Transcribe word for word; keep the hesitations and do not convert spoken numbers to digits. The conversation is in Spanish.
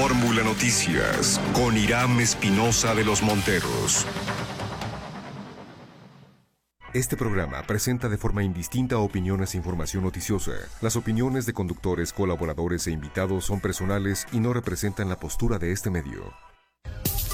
Fórmula Noticias con Irán Espinosa de los Monteros. Este programa presenta de forma indistinta opiniones e información noticiosa. Las opiniones de conductores, colaboradores e invitados son personales y no representan la postura de este medio.